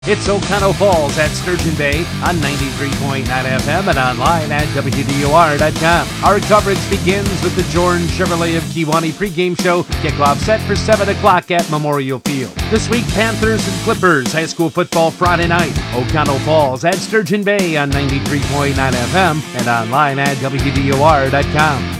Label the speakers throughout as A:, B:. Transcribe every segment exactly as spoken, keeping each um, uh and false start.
A: It's Oconto Falls at Sturgeon Bay on ninety-three point nine F M and online at W D O R dot com. Our coverage begins with the Jordan Chevrolet of Kewanee pregame show. Kickoff set for seven o'clock at Memorial Field. This week, Panthers and Clippers high school football Friday night. Oconto Falls at Sturgeon Bay on ninety-three point nine F M and online at W D O R dot com.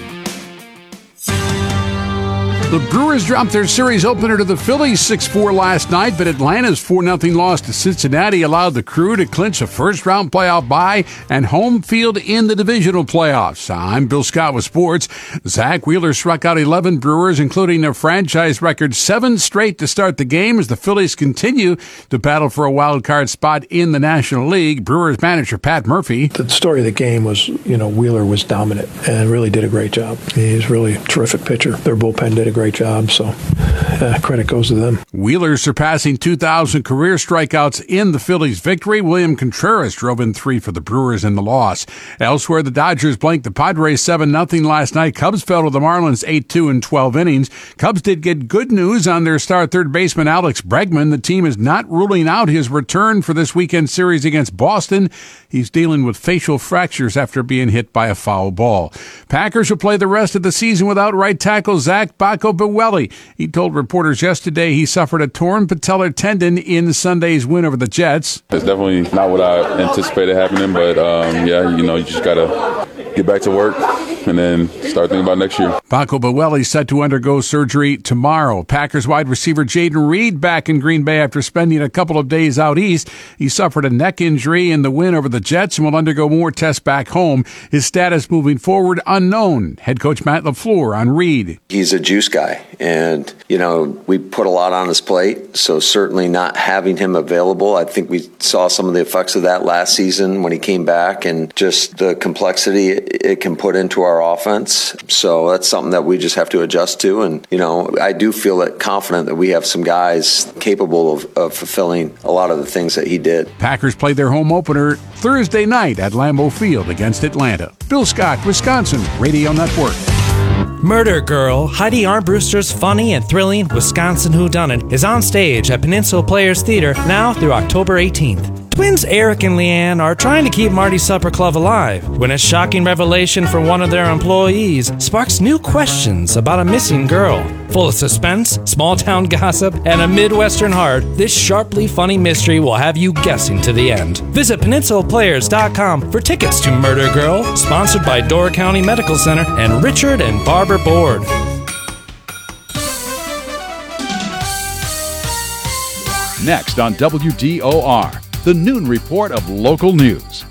B: The Brewers dropped their series opener to the Phillies six four last night, but Atlanta's four nothing loss to Cincinnati allowed the Crew to clinch a first-round playoff bye and home field in the divisional playoffs. I'm Bill Scott with sports. Zach Wheeler struck out eleven Brewers, including a franchise record seven straight to start the game as the Phillies continue to battle for a wild card spot in the National League. Brewers manager Pat Murphy.
C: The story of the game was, you know, Wheeler was dominant and really did a great job. He's really a terrific pitcher. Their bullpen did a great job, so uh, credit goes to them.
B: Wheeler surpassing two thousand career strikeouts in the Phillies' victory. William Contreras drove in three for the Brewers in the loss. Elsewhere, the Dodgers blanked the Padres seven nothing last night. Cubs fell to the Marlins eight two in twelve innings. Cubs did get good news on their star third baseman Alex Bregman. The team is not ruling out his return for this weekend series against Boston. He's dealing with facial fractures after being hit by a foul ball. Packers will play the rest of the season without right tackle Zach Bacco Bewelli. He told reporters yesterday he suffered a torn patellar tendon in Sunday's win over the Jets.
D: It's definitely not what I anticipated happening, but um, yeah, you know, you just got to get back to work and then start thinking about next year.
B: Bacco Bewelli set to undergo surgery tomorrow. Packers wide receiver Jaden Reed back in Green Bay after spending a couple of days out east. He suffered a neck injury in the win over the Jets and will undergo more tests back home. His status moving forward unknown. Head coach Matt LaFleur on Reed.
E: He's a juice guy, and, you know, we put a lot on his plate, so certainly not having him available. I think we saw some of the effects of that last season when he came back and just the complexity it can put into our offense. So that's something that we just have to adjust to. And, you know, I do feel that confident that we have some guys capable of, of fulfilling a lot of the things that he did.
B: Packers play their home opener Thursday night at Lambeau Field against Atlanta. Bill Scott, Wisconsin Radio Network.
F: Murder Girl, Heidi Armbruster's funny and thrilling Wisconsin whodunit, is on stage at Peninsula Players Theater now through October eighteenth. Twins Eric and Leanne are trying to keep Marty's Supper Club alive when a shocking revelation from one of their employees sparks new questions about a missing girl. Full of suspense, small-town gossip, and a Midwestern heart, this sharply funny mystery will have you guessing to the end. Visit peninsula players dot com for tickets to Murder Girl, sponsored by Door County Medical Center and Richard and Barbara Board.
G: Next on W D O R, the noon report of local news.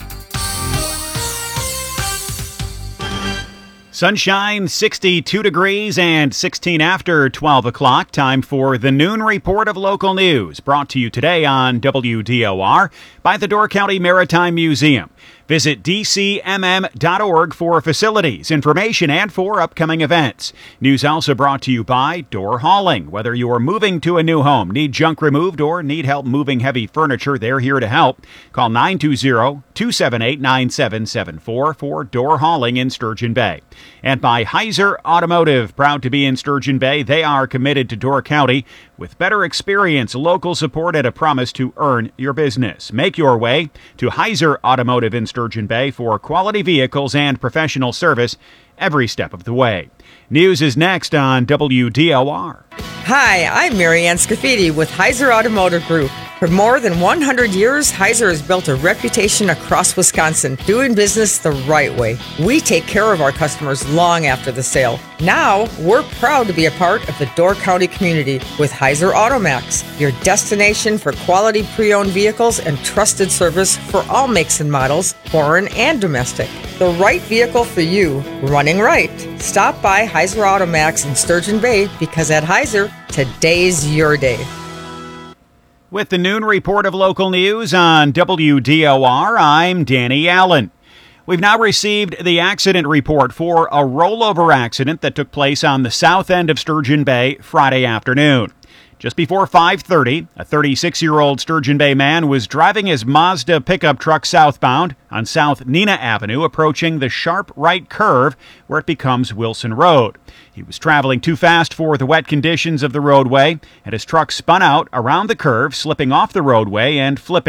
H: Sunshine, sixty-two degrees and sixteen after twelve o'clock. Time for the noon report of local news, brought to you today on W D O R by the Door County Maritime Museum. Visit d c m m dot org for facilities, information, and for upcoming events. News also brought to you by Door Hauling. Whether you are moving to a new home, need junk removed, or need help moving heavy furniture, they're here to help. Call nine two zero, two seven eight, nine seven seven four for Door Hauling in Sturgeon Bay. And by Heiser Automotive, proud to be in Sturgeon Bay. They are committed to Door County with better experience, local support, and a promise to earn your business. Make your way to Heiser Automotive in Sturgeon Bay for quality vehicles and professional service every step of the way. News is next on W D O R.
I: Hi, I'm Marianne Scafidi with Heiser Automotive Group. For more than one hundred years, Heiser has built a reputation across Wisconsin, doing business the right way. We take care of our customers long after the sale. Now, we're proud to be a part of the Door County community with Heiser Automax, your destination for quality pre-owned vehicles and trusted service for all makes and models, foreign and domestic. The right vehicle for you, running right. Stop by Heiser Automax in Sturgeon Bay, because at Heiser, today's your day.
H: With the noon report of local news on W D O R, I'm Danny Allen. We've now received the accident report for a rollover accident that took place on the south end of Sturgeon Bay Friday afternoon. Just before five thirty, a thirty-six-year-old Sturgeon Bay man was driving his Mazda pickup truck southbound on South Nina Avenue, approaching the sharp right curve where it becomes Wilson Road. He was traveling too fast for the wet conditions of the roadway, and his truck spun out around the curve, slipping off the roadway and flipping